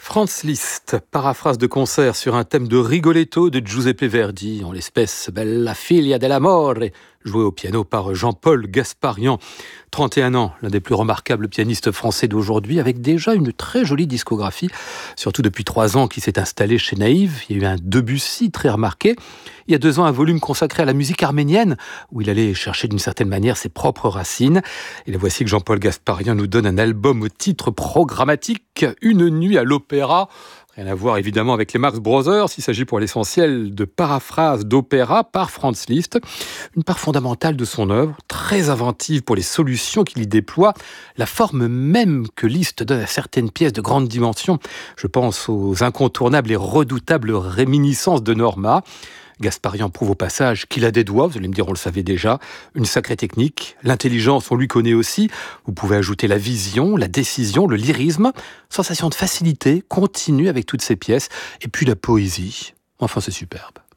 Franz Liszt, paraphrase de concert sur un thème de Rigoletto de Giuseppe Verdi, en l'espèce Bella figlia dell'amore, joué au piano par Jean-Paul Gasparian. 31 ans, l'un des plus remarquables pianistes français d'aujourd'hui, avec déjà une très jolie discographie, surtout depuis 3 ans qu'il s'est installé chez Naïve. Il y a eu un Debussy très remarqué. Il y a 2 ans, un volume consacré à la musique arménienne, où il allait chercher d'une certaine manière ses propres racines. Et là, voici que Jean-Paul Gasparian nous donne un album au titre programmatique, Une nuit à l'opéra. Rien à voir évidemment avec les Marx Brothers, il s'agit pour l'essentiel de paraphrases d'opéra par Franz Liszt. Une part fondamentale de son œuvre, très inventive pour les solutions qu'il y déploie, la forme même que Liszt donne à certaines pièces de grande dimension. Je pense aux incontournables et redoutables réminiscences de Norma. Gasparian prouve au passage qu'il a des doigts, vous allez me dire, on le savait déjà, une sacrée technique, l'intelligence, on lui connaît aussi, vous pouvez ajouter la vision, la décision, le lyrisme, sensation de facilité continue avec toutes ces pièces, et puis la poésie, enfin c'est superbe.